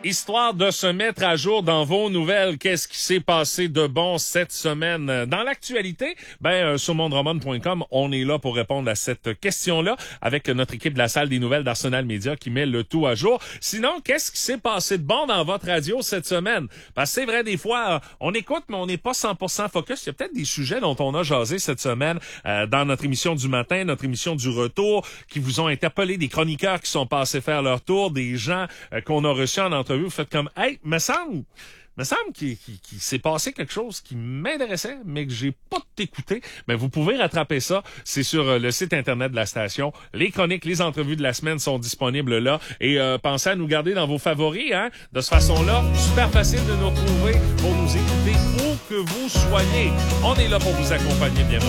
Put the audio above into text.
Histoire de se mettre à jour dans vos nouvelles, qu'est-ce qui s'est passé de bon cette semaine dans l'actualité? Sur mondroman.com, on est là pour répondre à cette question-là avec notre équipe de la salle des nouvelles d'Arsenal Média qui met le tout à jour. Sinon, qu'est-ce qui s'est passé de bon dans votre radio cette semaine? Parce que c'est vrai, des fois, on écoute, mais on n'est pas 100% focus. Il y a peut-être des sujets dont on a jasé cette semaine dans notre émission du matin, notre émission du retour, qui vous ont interpellé, des chroniqueurs qui sont passés faire leur tour, des gens qu'on a reçus en entrevue. Vous faites comme, hey, me semble qu'il s'est passé quelque chose qui m'intéressait, mais que j'ai pas écouté. Mais vous pouvez rattraper ça. C'est sur le site internet de la station. Les chroniques, les entrevues de la semaine sont disponibles là. Et pensez à nous garder dans vos favoris, hein. De cette façon-là, super facile de nous retrouver pour nous écouter où que vous soyez. On est là pour vous accompagner, bien